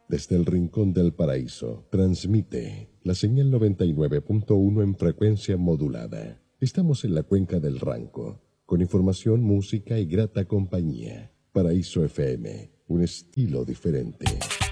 Desde el rincón del paraíso, transmite la señal 99.1 en frecuencia modulada. Estamos en la cuenca del Ranco, con información, música y grata compañía. Paraíso FM, un estilo diferente.